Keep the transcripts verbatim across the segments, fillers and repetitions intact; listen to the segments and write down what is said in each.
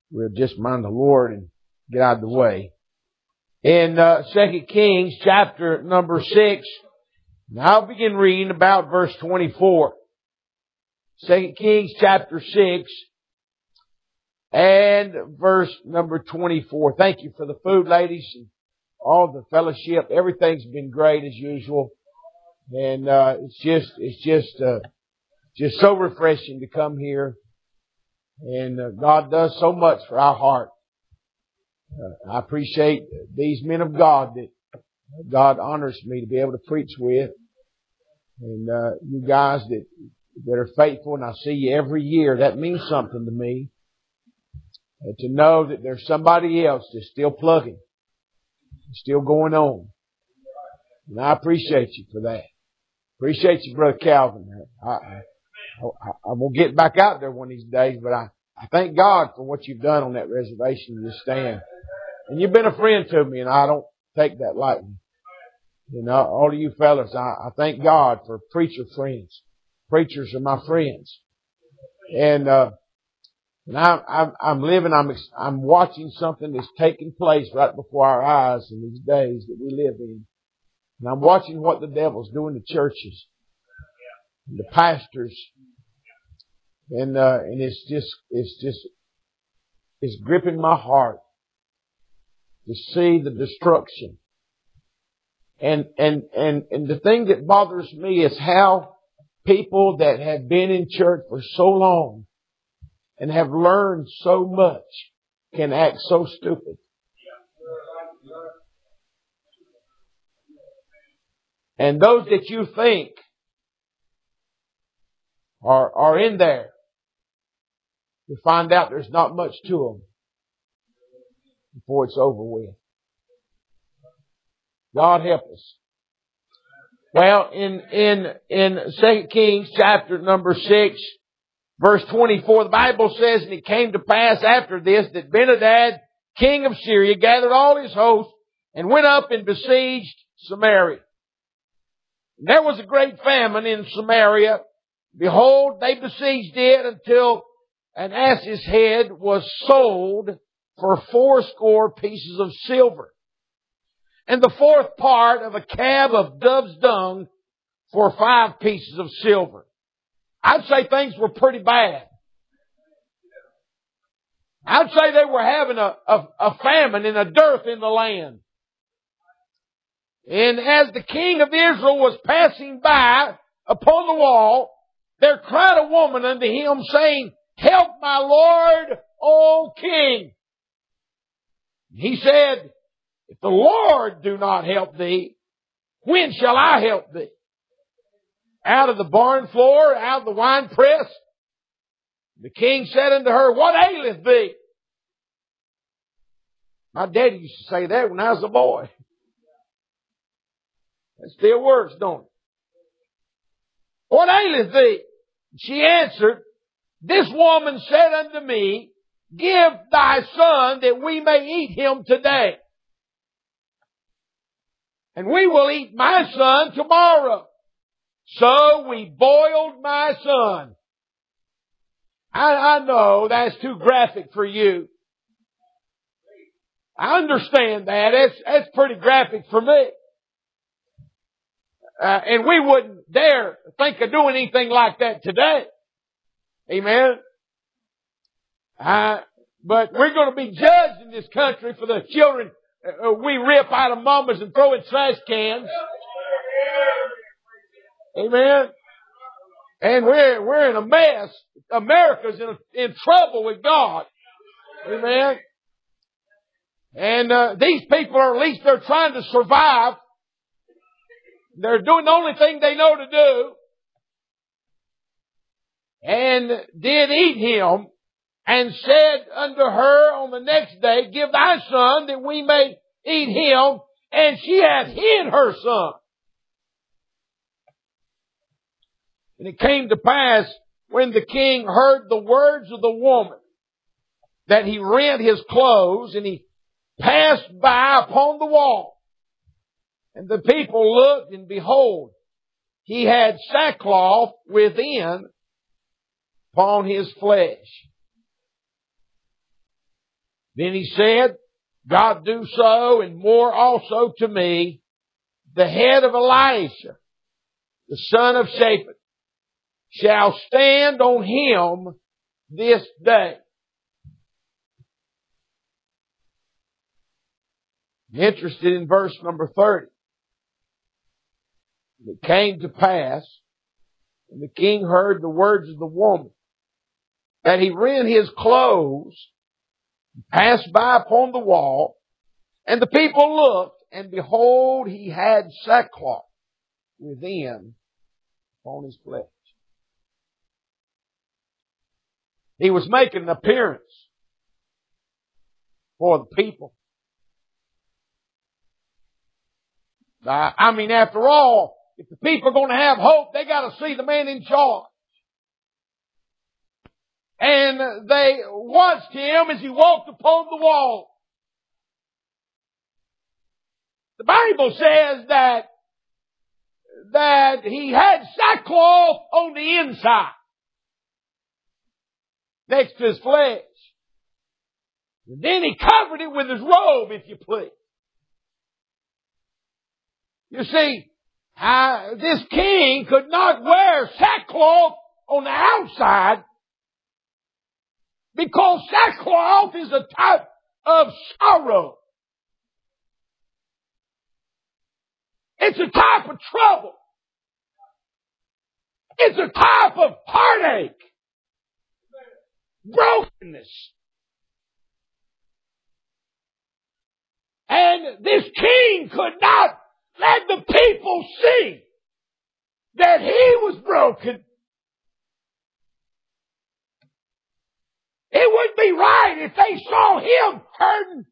we'll just mind the Lord and get out of the way. In uh, Second Kings chapter number six, and I'll begin reading about verse twenty-four. Second Kings chapter six and verse number twenty-four. Thank you for the food, ladies, and all the fellowship. Everything's been great as usual. And uh, it's just, it's just, uh, just so refreshing to come here. And uh, God does so much for our heart. Uh, I appreciate these men of God that God honors me to be able to preach with. And uh, you guys that that are faithful, and I see you every year, that means something to me. And to know that there's somebody else that's still plugging, still going on. And I appreciate you for that. Appreciate you, Brother Calvin. I, I, I, I'm going to get back out there one of these days, but I, I thank God for what you've done on that reservation in this stand. And you've been a friend to me, and I don't take that lightly. You know, all of you fellas, I, I thank God for preacher friends. Preachers are my friends. And, uh, and I, I'm, I'm living, I'm, I'm watching something that's taking place right before our eyes in these days that we live in. And I'm watching what the devil's doing to churches and the pastors. And, uh, and it's just, it's just, it's gripping my heart to see the destruction. And, and, and, and the thing that bothers me is how people that have been in church for so long and have learned so much can act so stupid. And those that you think are, are in there, you find out there's not much to them before it's over with. God help us. Well, in, in, in Second Kings chapter number six, verse twenty-four, the Bible says, and it came to pass after this that Ben-Hadad, king of Syria, gathered all his host and went up and besieged Samaria. There was a great famine in Samaria. Behold, they besieged it until an ass's head was sold for fourscore pieces of silver, and the fourth part of a cab of dove's dung for five pieces of silver. I'd say things were pretty bad. I'd say they were having a, a, a famine and a dearth in the land. And as the king of Israel was passing by upon the wall, there cried a woman unto him, saying, Help my Lord, O king. He said, If the Lord do not help thee, when shall I help thee? Out of the barn floor, out of the wine press. The king said unto her, What aileth thee? My daddy used to say that when I was a boy. That still works, don't it? What aileth thee? She answered, This woman said unto me, Give thy son that we may eat him today, and we will eat my son tomorrow. So we boiled my son. I, I know that's too graphic for you. I understand that. That's, that's pretty graphic for me. Uh, and we wouldn't dare think of doing anything like that today. Amen. Uh, but we're going to be judged in this country for the children uh, we rip out of mamas and throw in trash cans. Amen. And we're, we're in a mess. America's in, in trouble with God. Amen. And uh, these people are, at least they're trying to survive. They're doing the only thing they know to do. And did eat him, and said unto her on the next day, Give thy son that we may eat him. And she hath hid her son. And it came to pass, when the king heard the words of the woman, that he rent his clothes, and he passed by upon the wall. And the people looked, and behold, he had sackcloth within upon his flesh. Then he said, God do so and more also to me, the head of Elisha, the son of Shaphat, shall stand on him this day. I'm interested in verse number thirty. It came to pass, when the king heard the words of the woman, that he rent his clothes, and passed by upon the wall, and the people looked, and behold, he had sackcloth within upon his flesh. He was making an appearance for the people. I mean, after all, if the people are going to have hope, they got to see the man in charge. And they watched him as he walked upon the wall. The Bible says that, that he had sackcloth on the inside, next to his flesh. And then he covered it with his robe, if you please. You see, uh, this king could not wear sackcloth on the outside because sackcloth is a type of sorrow. It's a type of trouble. It's a type of heartache, brokenness. And this king could not let the people see that he was broken. It wouldn't be right if they saw him hurting.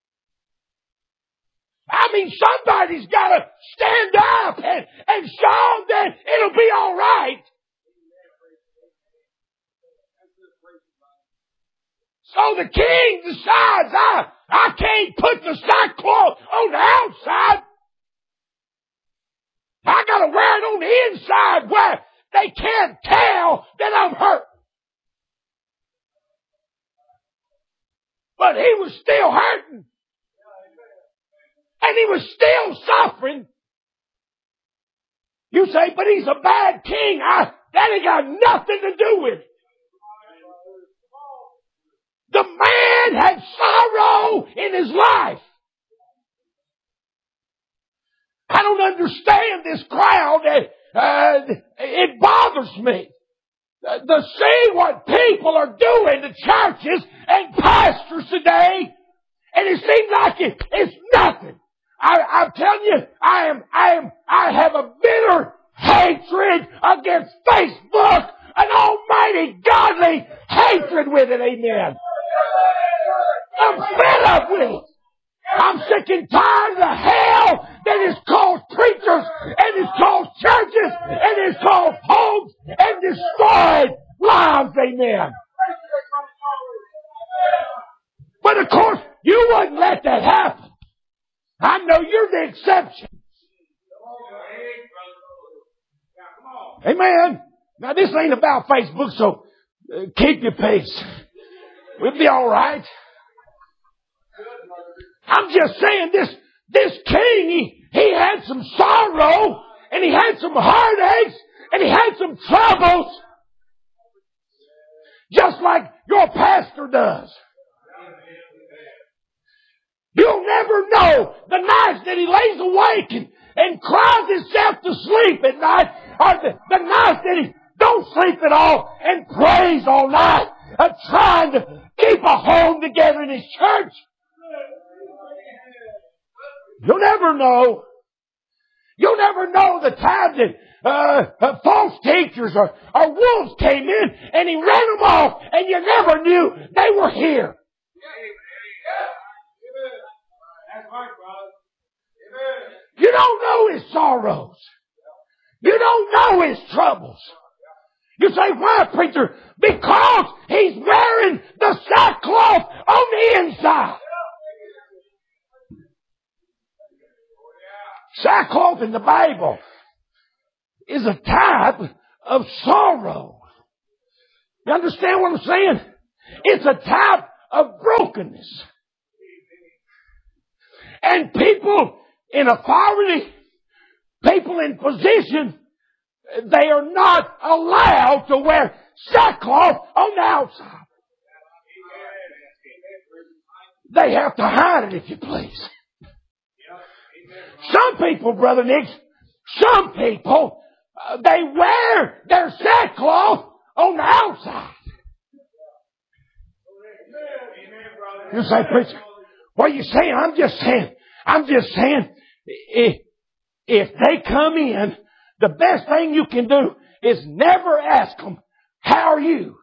I mean, somebody's got to stand up and, and show that it'll be all right. So the king decides, I, I can't put the sackcloth on the outside. I got to wear it on the inside where they can't tell that I'm hurt. But he was still hurting. And he was still suffering. You say, but he's a bad king. I, that ain't got nothing to do with it. The man had sorrow in his life. I don't understand this crowd. Uh, it bothers me uh, to see what people are doing to churches and pastors today. And it seems like it, it's nothing. I, I'm telling you, I am, I am, I have a bitter hatred against Facebook, an almighty godly hatred with it, amen. I'm fed up with it. I'm sick and tired of the hell that is called preachers, and is called churches, and is called homes, and destroyed lives, amen. But of course, you wouldn't let that happen. I know you're the exception. Amen. Now this ain't about Facebook, so uh, keep your pace. We'll be all right. I'm just saying this, this king, he, he had some sorrow, and he had some heartaches, and he had some troubles, just like your pastor does. You'll never know the nights that he lays awake and, and cries himself to sleep at night, or the, the nights that he don't sleep at all and prays all night, uh, trying to keep a home together in his church. You'll never know. You'll never know the time that uh, uh, false teachers or, or wolves came in and he ran them off, and you never knew they were here. You don't know his sorrows. You don't know his troubles. You say, why, preacher? Because he's wearing the sackcloth on the inside. Sackcloth in the Bible is a type of sorrow. You understand what I'm saying? It's a type of brokenness. And people in authority, people in position, they are not allowed to wear sackcloth on the outside. They have to hide it, if you please. Some people, Brother Nick, some people, uh, they wear their sackcloth on the outside. You say, preacher, what are you saying? I'm just saying, I'm just saying, if, if they come in, the best thing you can do is never ask them, how are you?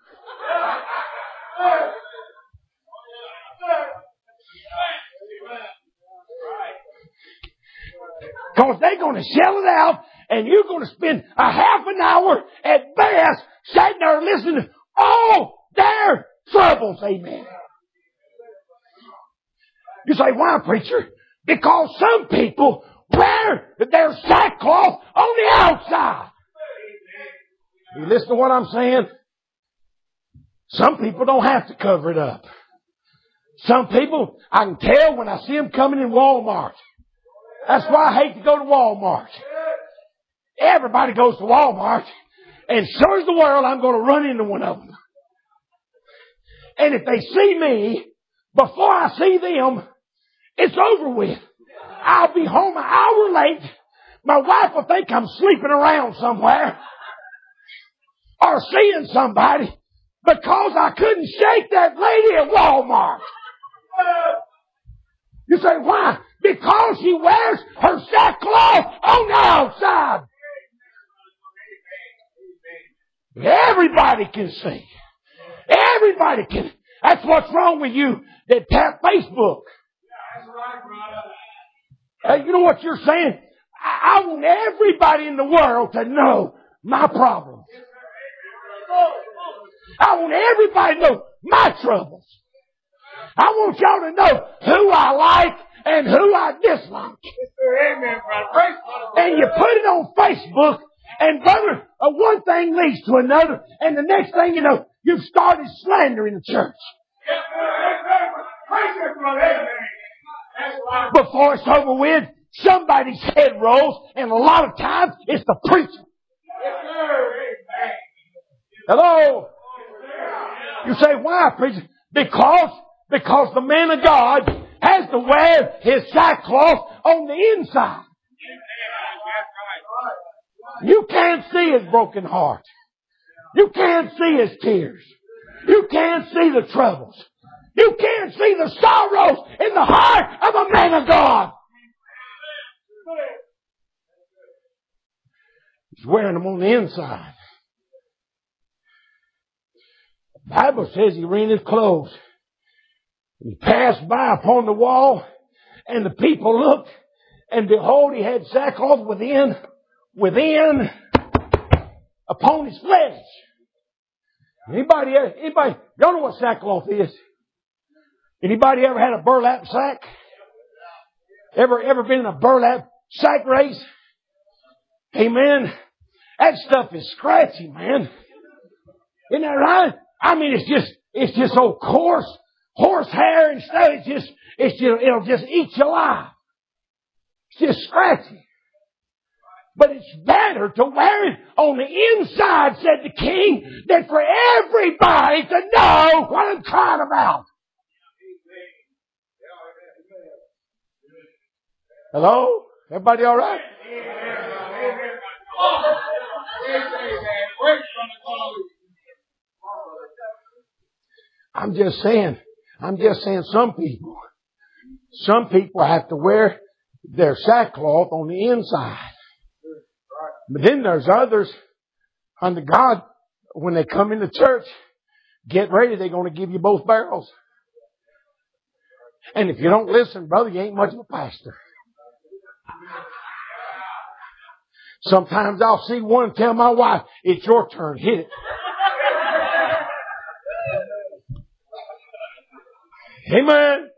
Because they're going to shell it out, and you're going to spend a half an hour at best sitting there listening to all their troubles. Amen. You say, why, preacher? Because some people wear their sackcloth on the outside. You listen to what I'm saying? Some people don't have to cover it up. Some people, I can tell when I see them coming in Walmart. That's why I hate to go to Walmart. Everybody goes to Walmart, and sure as the world, I'm going to run into one of them. And if they see me before I see them, it's over with. I'll be home an hour late. My wife will think I'm sleeping around somewhere or seeing somebody because I couldn't shake that lady at Walmart. You say, why? Because she wears her sackcloth on the outside. Everybody can see. Everybody can. That's what's wrong with you that tap Facebook. Hey, you know what you're saying? I, I want everybody in the world to know my problems. I want everybody to know my troubles. I want y'all to know who I like and who I dislike. And you put it on Facebook, and brother, uh, one thing leads to another, and the next thing you know, you've started slandering the church. Before it's over with, somebody's head rolls, and a lot of times it's the preacher. Hello? You say, why, preacher? Because, because the man of God has to wear his sackcloth on the inside. You can't see his broken heart. You can't see his tears. You can't see the troubles. You can't see the sorrows in the heart of a man of God. He's wearing them on the inside. The Bible says he rent his clothes. He passed by upon the wall, and the people looked, and behold, he had sackcloth within, within, upon his flesh. Anybody, anybody, y'all know what sackcloth is? Anybody ever had a burlap sack? Ever, ever been in a burlap sack race? Amen. That stuff is scratchy, man. Isn't that right? I mean, it's just, it's just so coarse, horsehair and stuff. It's just, it's just, it'll just eat you alive. It's just scratchy. But it's better to wear it on the inside, said the king, than for everybody to know what I'm crying about. Hello? Everybody all right? I'm just saying, I'm just saying some people, some people have to wear their sackcloth on the inside. But then there's others under God, when they come into church, get ready, they're going to give you both barrels. And if you don't listen, brother, you ain't much of a pastor. Sometimes I'll see one tell my wife, it's your turn, hit it. Amen.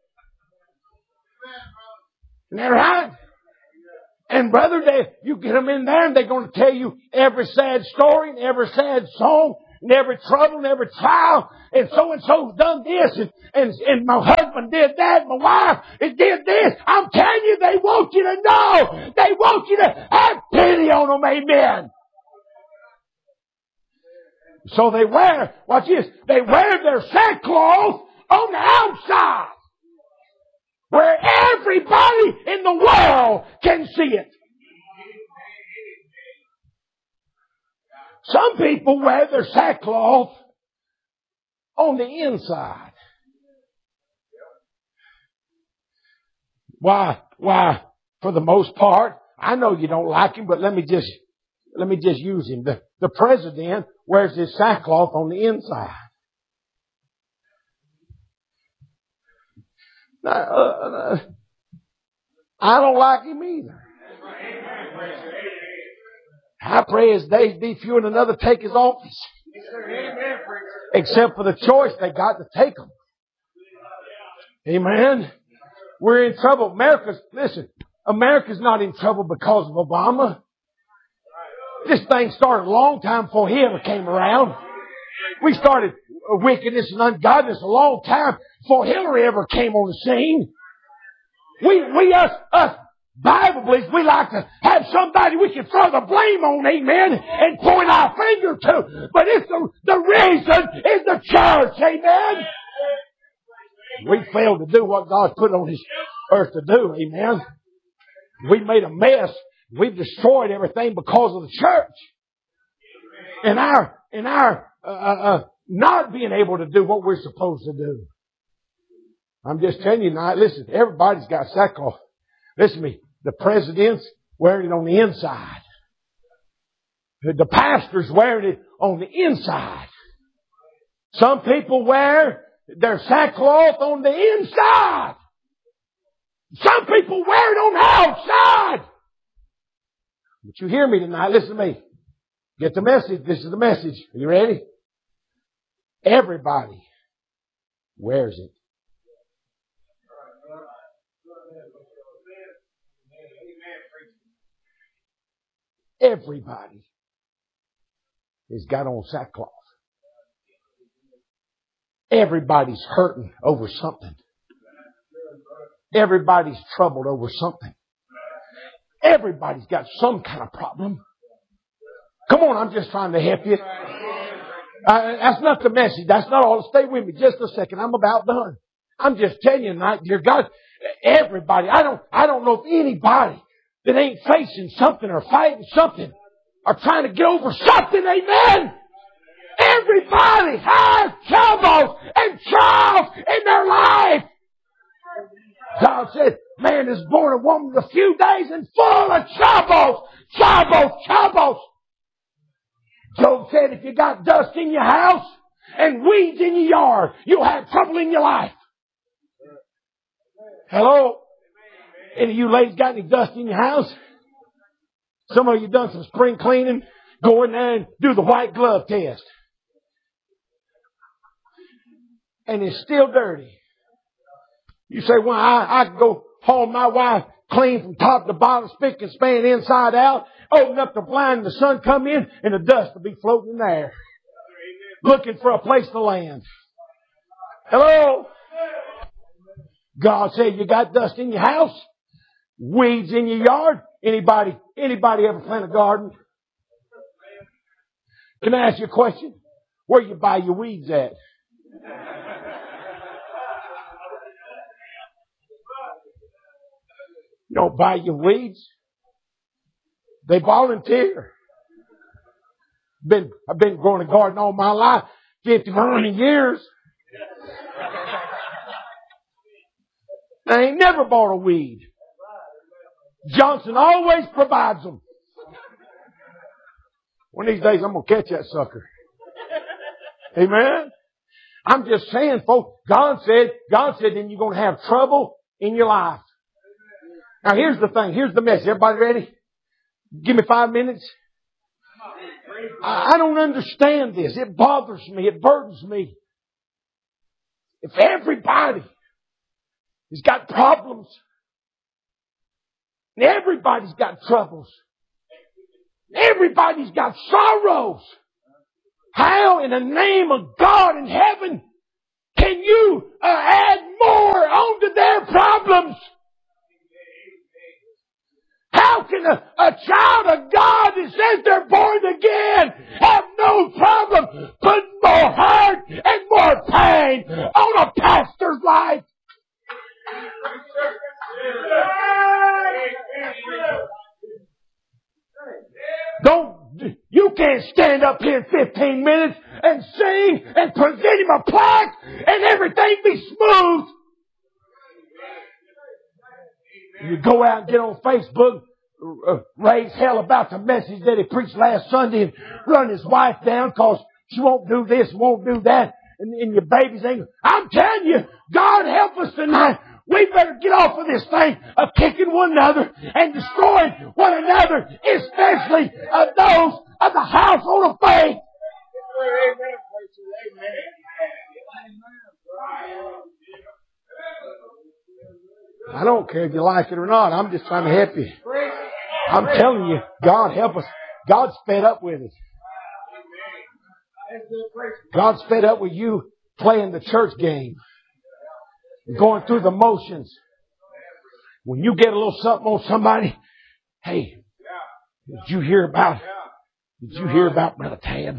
Isn't that right? And brother, they, you get them in there and they're going to tell you every sad story and every sad song and every trouble and every trial, and so-and-so done this, and, and, and my husband did that, my wife it did this. I'm telling you, they want you to know. They want you to have pity on them, amen. So they wear, watch this, they wear their sackcloth on the outside, where everybody in the world can see it. Some people wear their sackcloth on the inside. Why? Why? For the most part, I know you don't like him, but let me just let me just use him. The, the president wears his sackcloth on the inside. Now, uh, uh, I don't like him either. I pray his days be few and another take his office. Except for the choice they got to take them. Amen. We're in trouble. America's, listen, America's not in trouble because of Obama. This thing started a long time before he ever came around. We started wickedness and ungodliness a long time before Hillary ever came on the scene. We, we, us, us, Bible believers, we like to have somebody we can throw the blame on, amen, and point our finger to. But it's the, the reason is the church, amen. We failed to do what God put on His earth to do, amen. We made a mess. We've destroyed everything because of the church. And our, and our, uh, uh, not being able to do what we're supposed to do. I'm just telling you now, listen, everybody's got sackcloth. Listen to me. The president's wearing it on the inside. The pastor's wearing it on the inside. Some people wear their sackcloth on the inside. Some people wear it on the outside. But you hear me tonight. Listen to me. Get the message. This is the message. Are you ready? Everybody wears it. Everybody has got on sackcloth. Everybody's hurting over something. Everybody's troubled over something. Everybody's got some kind of problem. Come on, I'm just trying to help you. Uh, that's not the message. That's not all. Stay with me just a second. I'm about done. I'm just telling you tonight, dear God, everybody, I don't, I don't know if anybody that ain't facing something or fighting something or trying to get over something, amen? Everybody has troubles and trials in their life. God said, man is born a woman a few days and full of troubles, troubles, troubles. Job said, if you got dust in your house and weeds in your yard, you'll have trouble in your life. Hello? Any of you ladies got any dust in your house? Some of you done some spring cleaning. Go in there and do the white glove test. And it's still dirty. You say, well, I, I can go home my wife clean from top to bottom, spick and span inside out, open up the blind and the sun come in and the dust will be floating in there. Looking for a place to land. Hello? God said, you got dust in your house? Weeds in your yard? Anybody, anybody ever plant a garden? Can I ask you a question? Where you buy your weeds at? You don't buy your weeds. They volunteer. Been, I've been growing a garden all my life, fifty, one hundred years. I ain't never bought a weed. Johnson always provides them. One of these days I'm going to catch that sucker. Amen? I'm just saying, folks, God said, God said then you're going to have trouble in your life. Now here's the thing. Here's the message. Everybody ready? Give me five minutes. I don't understand this. It bothers me. It burdens me. If everybody has got problems, and everybody's got troubles, everybody's got sorrows, How in the name of God in heaven can you uh, add more onto their problems? How can a, a child of God that says they're born again have no problem putting more hurt and more pain on a pastor's life? Don't, you can't stand up here in fifteen minutes and sing and present him a plaque and everything be smooth. You go out and get on Facebook, uh, raise hell about the message that he preached last Sunday and run his wife down because she won't do this, won't do that, and, and your baby's ain't. I'm telling you, God help us tonight. We better get off of this thing of kicking one another and destroying one another, especially uh, those of the household of faith. I don't care if you like it or not. I'm just trying to help you. I'm telling you, God help us. God's fed up with us. God's fed up with you playing the church game. Going through the motions. When you get a little something on somebody, hey, did you hear about, did you hear about Brother Tab?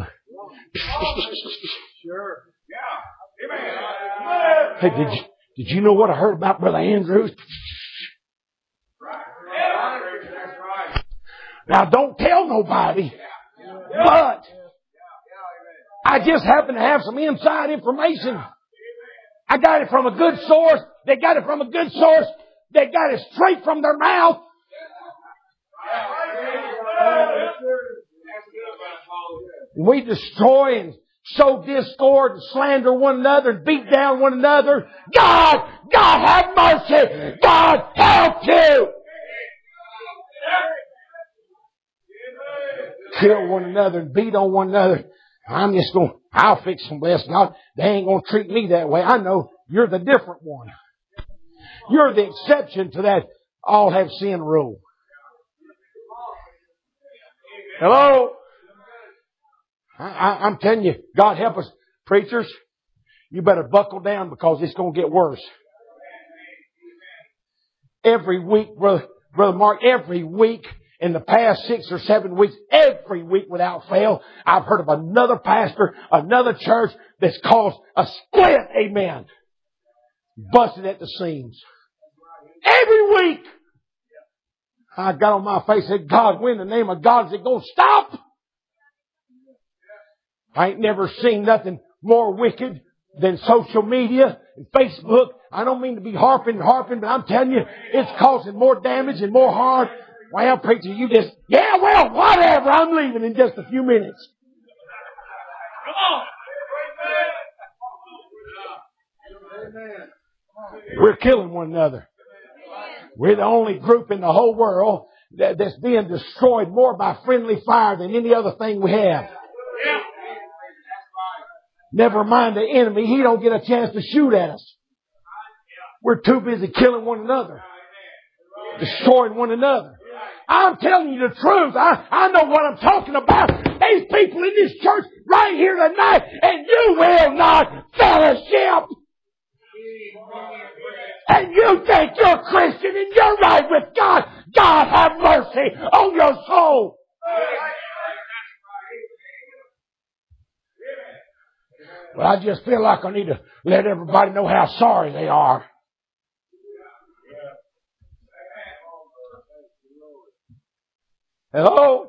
Sure. Yeah. Hey, did you, did you know what I heard about Brother Andrews? Now don't tell nobody, but I just happen to have some inside information. I got it from a good source. They got it from a good source. They got it straight from their mouth. We destroy and sow discord and slander one another and beat down one another. God, God have mercy. God help you. Kill one another and beat on one another. I'm just going, I'll fix them, bless God. They ain't going to treat me that way. I know you're the different one. You're the exception to that all have sin rule. Hello? I, I, I'm telling you, God help us, preachers. You better buckle down because it's going to get worse. Every week, brother, brother Mark, every week, in the past six or seven weeks, every week without fail, I've heard of another pastor, another church that's caused a split, amen. Busted at the seams. Every week. I got on my face and said, God, when in the name of God is it going to stop? I ain't never seen nothing more wicked than social media and Facebook. I don't mean to be harping and harping, but I'm telling you, it's causing more damage and more harm. Well, preacher, you just, yeah, well, whatever. I'm leaving in just a few minutes. Come on. We're killing one another. We're the only group in the whole world that, that's being destroyed more by friendly fire than any other thing we have. Never mind the enemy. He don't get a chance to shoot at us. We're too busy killing one another. Destroying one another. I'm telling you the truth. I, I know what I'm talking about. There's people in this church right here tonight, and you will not fellowship. And you think you're Christian and you're right with God. God have mercy on your soul. Well, I just feel like I need to let everybody know how sorry they are. Hello?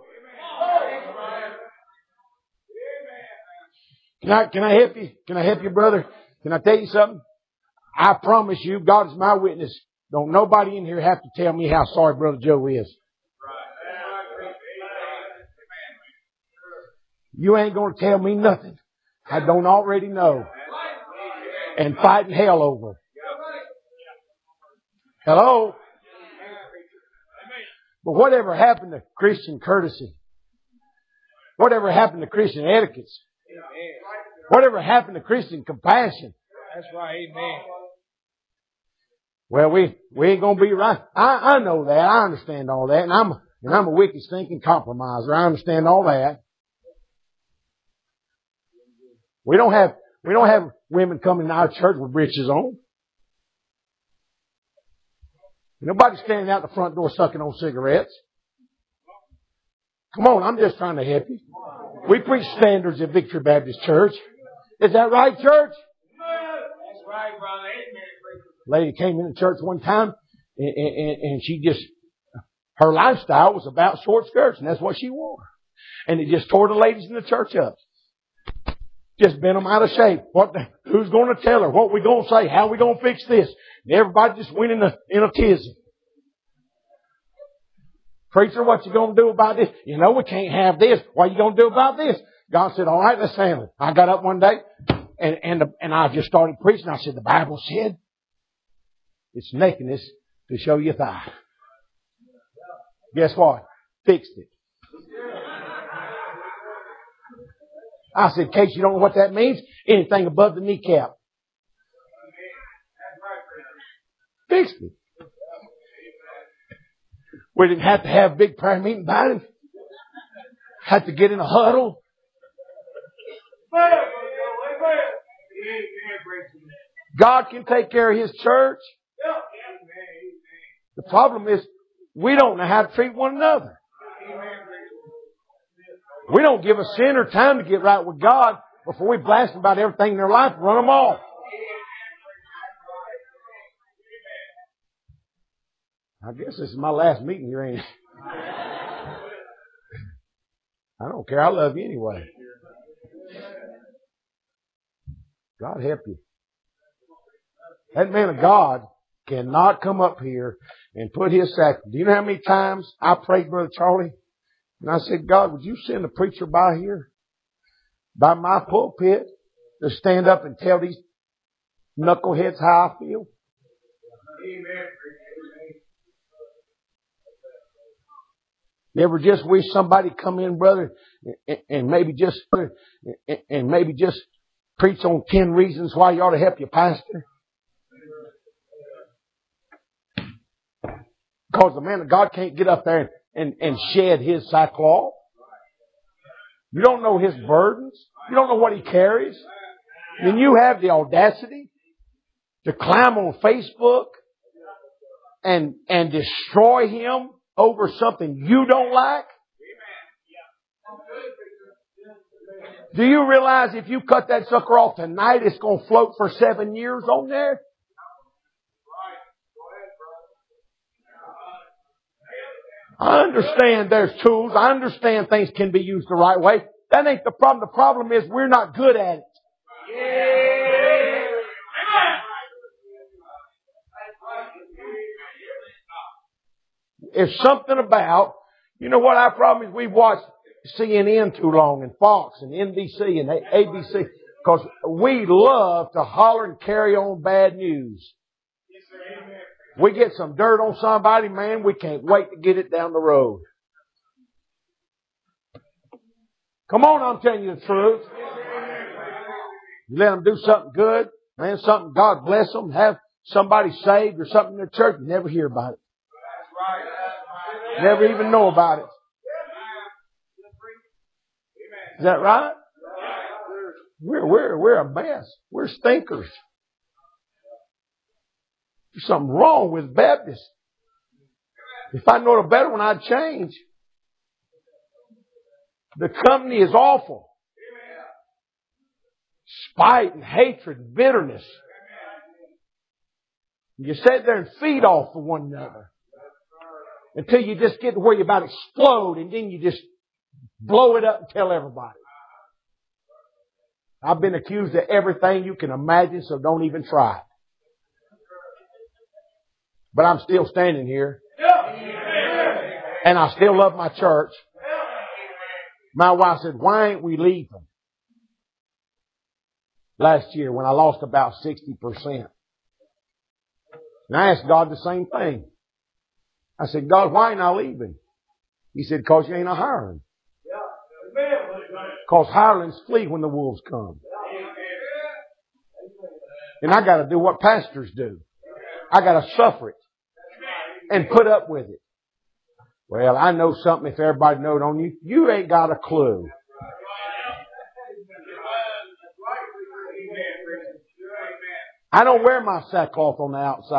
Can I, can I help you? Can I help you, brother? Can I tell you something? I promise you, God is my witness. Don't nobody in here have to tell me how sorry Brother Joe is. You ain't going to tell me nothing I don't already know and fighting hell over. Hello? But whatever happened to Christian courtesy? Whatever happened to Christian etiquettes? Whatever happened to Christian compassion? That's right, amen. Well, we, we ain't gonna be right. I, I know that. I understand all that. And I'm, and I'm a wicked, stinking compromiser. I understand all that. We don't have, we don't have women coming to our church with breeches on. Nobody's standing out the front door sucking on cigarettes. Come on, I'm just trying to help you. We preach standards at Victory Baptist Church. Is that right, church? That's right, brother. Lady came into church one time and, and, and she just, her lifestyle was about short skirts, and that's what she wore. And it just tore the ladies in the church up. Just bent them out of shape. What? The, who's going to tell her? What we going to say? How we going to fix this? And everybody just went in a, in a tizzy. Preacher, what you going to do about this? You know we can't have this. What you going to do about this? God said, all right, let's handle it. I got up one day and, and, and I just started preaching. I said, the Bible said it's nakedness to show your thigh. Guess what? Fixed it. I said, in case you don't know what that means, anything above the kneecap. Fixed it. We didn't have to have a big prayer meeting about it. Had to get in a huddle. God can take care of His church. The problem is we don't know how to treat one another. We don't give a sinner time to get right with God before we blast them about everything in their life and run them off. I guess this is my last meeting here, ain't it? I don't care. I love you anyway. God help you. That man of God cannot come up here and put his sacrifice. Do you know how many times I prayed, Brother Charlie? And I said, God, would you send a preacher by here, by my pulpit, to stand up and tell these knuckleheads how I feel? Amen. You ever just wish somebody come in, brother, and maybe just and maybe just preach on ten reasons why you ought to help your pastor? Because the man of God can't get up there and, and shed his sackcloth. You don't know his burdens. You don't know what he carries. Then you have the audacity to climb on Facebook and and destroy him over something you don't like? Do you realize if you cut that sucker off tonight, it's going to float for seven years on there? I understand there's tools. I understand things can be used the right way. That ain't the problem. The problem is we're not good at it. It's something about, you know what our problem is? We've watched C N N too long, and Fox and N B C and A B C, because we love to holler and carry on bad news. We get some dirt on somebody, man, we can't wait to get it down the road. Come on, I'm telling you the truth. You let them do something good, man, something, God bless them, have somebody saved or something in their church, you never hear about it. Never even know about it. Is that right? We're, we're, we're a mess. We're stinkers. There's something wrong with Baptists. If I know a better one, I'd change. The company is awful. Spite and hatred and bitterness. You sit there and feed off of one another. Until you just get to where you about to explode, and then you just blow it up and tell everybody. I've been accused of everything you can imagine, so don't even try. But I'm still standing here. And I still love my church. My wife said, why ain't we leaving? Last year when I lost about sixty percent. And I asked God the same thing. I said, God, why ain't I leaving? He said, because you ain't a hireling. Because hirelings flee when the wolves come. And I got to do what pastors do. I got to suffer it and put up with it. Well, I know something if everybody knowed on you. You ain't got a clue. I don't wear my sackcloth on the outside.